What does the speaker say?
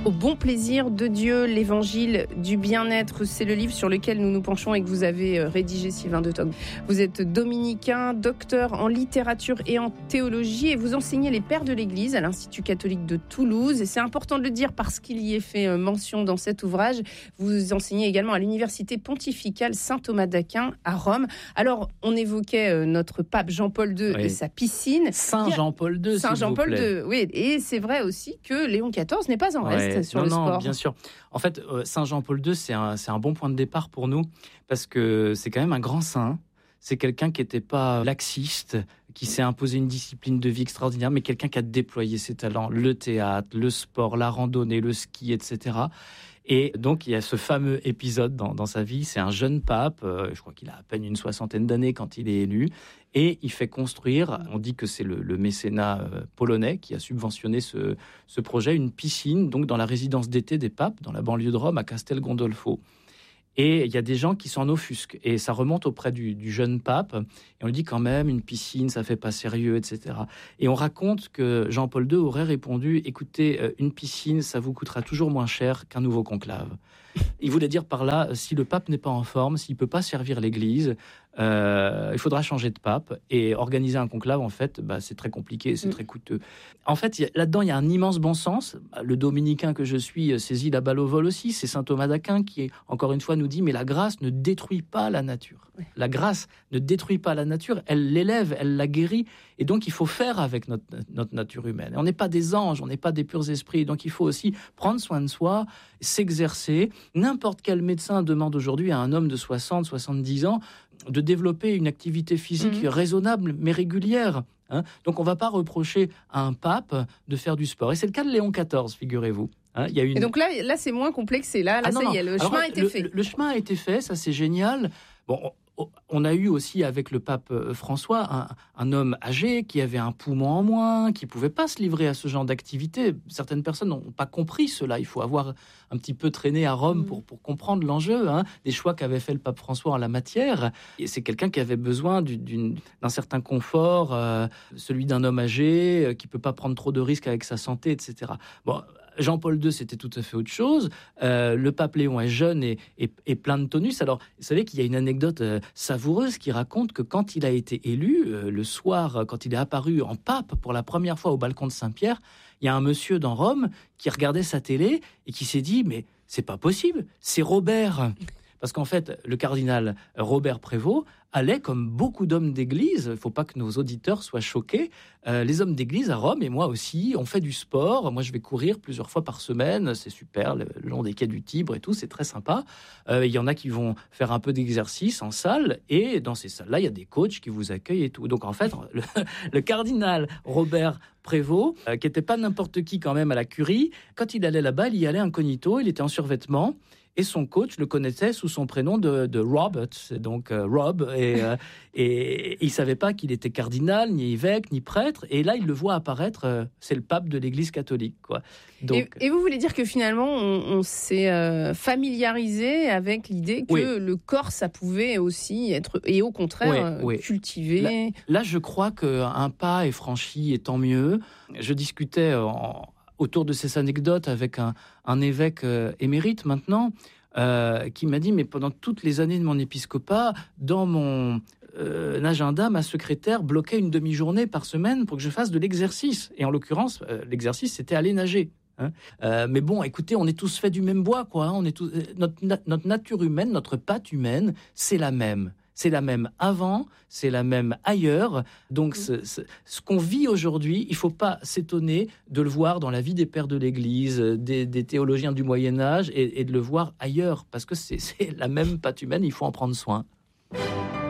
Au bon plaisir de Dieu, l'évangile du bien-être, c'est le livre sur lequel nous nous penchons et que vous avez rédigé, Sylvain de Tognes. Vous êtes dominicain, docteur en littérature et en théologie et vous enseignez les pères de l'Église à l'Institut catholique de Toulouse. Et c'est important de le dire parce qu'il y est fait mention dans cet ouvrage. Vous enseignez également à l'Université pontificale Saint-Thomas d'Aquin à Rome. Alors, on évoquait notre pape Jean-Paul II et sa piscine. Saint Jean-Paul II, Saint Jean-Paul II, oui. Et c'est vrai aussi que Léon XIV n'est pas en reste sur le sport. Non, bien sûr. En fait, Saint Jean-Paul II, c'est un bon point de départ pour nous, parce que c'est quand même un grand saint. C'est quelqu'un qui n'était pas laxiste, qui s'est imposé une discipline de vie extraordinaire, mais quelqu'un qui a déployé ses talents, le théâtre, le sport, la randonnée, le ski, etc. Et donc, il y a ce fameux épisode dans sa vie. C'est un jeune pape, je crois qu'il a à peine une 60aine d'années quand il est élu, et il fait construire, on dit que c'est le mécénat polonais qui a subventionné ce projet, une piscine donc dans la résidence d'été des papes, dans la banlieue de Rome, à Castel Gandolfo. Et il y a des gens qui s'en offusquent. Et ça remonte auprès du jeune pape. Et on lui dit quand même, une piscine, ça fait pas sérieux, etc. Et on raconte que Jean-Paul II aurait répondu, écoutez, une piscine, ça vous coûtera toujours moins cher qu'un nouveau conclave. Il voulait dire par là, si le pape n'est pas en forme, s'il peut pas servir l'Église, il faudra changer de pape. Et organiser un conclave, en fait, c'est très compliqué, c'est très coûteux. En fait, là-dedans, il y a un immense bon sens. Le dominicain que je suis saisit la balle au vol aussi. C'est saint Thomas d'Aquin qui, encore une fois, nous dit, mais la grâce ne détruit pas la nature. Oui. La grâce ne détruit pas la nature, elle l'élève, elle la guérit. Et donc, il faut faire avec notre nature humaine. Et on n'est pas des anges, on n'est pas des purs esprits. Donc, il faut aussi prendre soin de soi, s'exercer. N'importe quel médecin demande aujourd'hui à un homme de 60, 70 ans de développer une activité physique raisonnable, mais régulière. Donc, on ne va pas reprocher à un pape de faire du sport. Et c'est le cas de Léon XIV, figurez-vous. Il y a une... Et donc là, c'est moins complexé. Là, ça y est, le chemin a été fait. Le chemin a été fait, ça c'est génial. Bon, on a eu aussi avec le pape François un homme âgé qui avait un poumon en moins, qui ne pouvait pas se livrer à ce genre d'activité. Certaines personnes n'ont pas compris cela. Il faut avoir un petit peu traîné à Rome pour comprendre l'enjeu des choix qu'avait fait le pape François en la matière. Et c'est quelqu'un qui avait besoin d'un certain confort, celui d'un homme âgé qui ne peut pas prendre trop de risques avec sa santé, etc. Bon, Jean-Paul II, c'était tout à fait autre chose. Le pape Léon est jeune et plein de tonus. Alors, vous savez qu'il y a une anecdote savoureuse qui raconte que quand il a été élu, le soir, quand il est apparu en pape pour la première fois au balcon de Saint-Pierre, il y a un monsieur dans Rome qui regardait sa télé et qui s'est dit « Mais c'est pas possible, c'est Robert !» Parce qu'en fait, le cardinal Robert Prévost allait, comme beaucoup d'hommes d'église, il ne faut pas que nos auditeurs soient choqués, les hommes d'église à Rome, et moi aussi, on fait du sport. Moi, je vais courir plusieurs fois par semaine, c'est super, le long des quais du Tibre et tout, c'est très sympa. Il y en a qui vont faire un peu d'exercice en salle, et dans ces salles-là, il y a des coachs qui vous accueillent et tout. Donc en fait, le cardinal Robert Prévost, qui n'était pas n'importe qui quand même à la curie, quand il allait là-bas, il y allait incognito, il était en survêtement, et son coach le connaissait sous son prénom de Robert, donc Rob, et il savait pas qu'il était cardinal, ni évêque, ni prêtre, et là il le voit apparaître, c'est le pape de l'Église catholique, quoi. Donc, et vous voulez dire que finalement on s'est familiarisé avec l'idée que le corps ça pouvait aussi être, et au contraire cultivé. Là je crois qu'un pas est franchi, et tant mieux. Je discutais autour de ces anecdotes avec un évêque émérite maintenant, qui m'a dit, mais pendant toutes les années de mon épiscopat, dans mon agenda, ma secrétaire bloquait une demi-journée par semaine pour que je fasse de l'exercice. Et en l'occurrence, l'exercice, c'était aller nager. Mais bon, écoutez, on est tous faits du même bois, quoi. On est tous, notre nature humaine, notre patte humaine, c'est la même. C'est la même avant, c'est la même ailleurs. Donc, ce qu'on vit aujourd'hui, il ne faut pas s'étonner de le voir dans la vie des pères de l'Église, des théologiens du Moyen-Âge, et de le voir ailleurs, parce que c'est la même patte humaine, il faut en prendre soin.